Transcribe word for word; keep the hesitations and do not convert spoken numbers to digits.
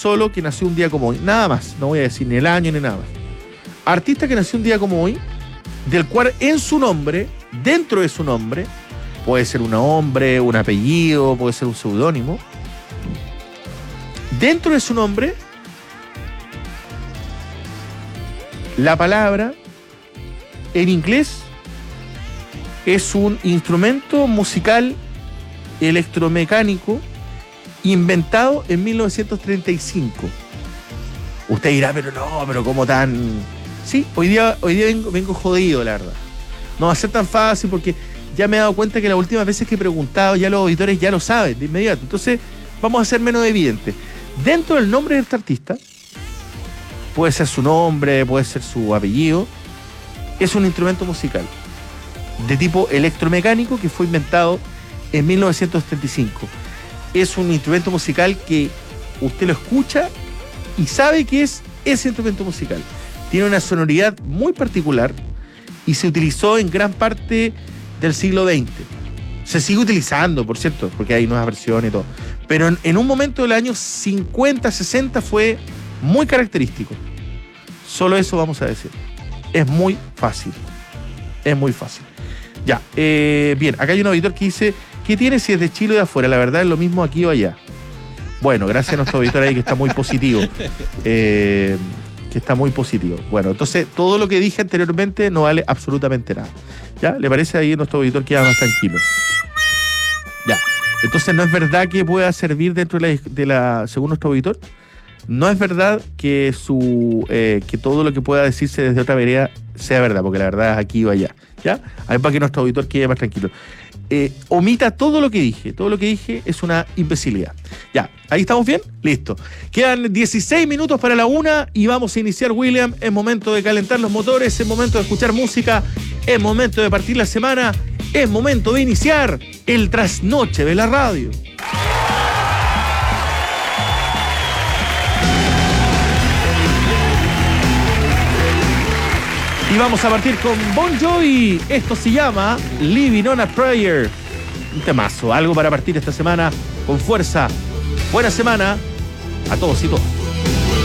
solo que nació un día como hoy. Nada más, no voy a decir ni el año ni nada más. Artista que nació un día como hoy, del cual en su nombre, dentro de su nombre, puede ser un nombre, un apellido, puede ser un seudónimo. Dentro de su nombre, la palabra en inglés es un instrumento musical electromecánico inventado en mil novecientos treinta y cinco. Usted dirá, pero no, pero ¿cómo tan...? Sí, hoy día, hoy día vengo, vengo jodido, la verdad. No va a ser tan fácil porque ya me he dado cuenta que las últimas veces que he preguntado ya los auditores ya lo saben de inmediato. Entonces vamos a ser menos evidentes. Dentro del nombre de este artista, puede ser su nombre, puede ser su apellido, es un instrumento musical de tipo electromecánico que fue inventado en mil novecientos treinta y cinco. Es un instrumento musical que usted lo escucha y sabe que es ese instrumento musical. Tiene una sonoridad muy particular y se utilizó en gran parte del siglo veinte. Se sigue utilizando, por cierto, porque hay nuevas versiones y todo. Pero en, en un momento del año cincuenta, sesenta fue muy característico. Solo eso vamos a decir. Es muy fácil. Es muy fácil. Ya, eh, bien, acá hay un auditor que dice, ¿qué tiene si es de Chile o de afuera? La verdad es lo mismo aquí o allá. Bueno, gracias a nuestro auditor ahí que está muy positivo. Eh, que está muy positivo. Bueno, entonces todo lo que dije anteriormente no vale absolutamente nada. ¿Ya? ¿Le parece ahí a nuestro auditor que queda más tranquilo? Ya. Entonces no es verdad que pueda servir dentro de la, de la según nuestro auditor. No es verdad que su eh, que todo lo que pueda decirse desde otra vereda sea verdad, porque la verdad es aquí o allá. ¿Ya? Ahí para que nuestro auditor quede más tranquilo. Eh, omita todo lo que dije. Todo lo que dije es una imbecilidad. Ya, ¿ahí estamos bien? Listo. Quedan dieciséis minutos para la una y vamos a iniciar, William. Es momento de calentar los motores, es momento de escuchar música, es momento de partir la semana, es momento de iniciar el trasnoche de la radio. Y vamos a partir con Bon Jovi. Esto se llama Living on a Prayer. Un temazo, algo para partir esta semana con fuerza. Buena semana a todos y todas.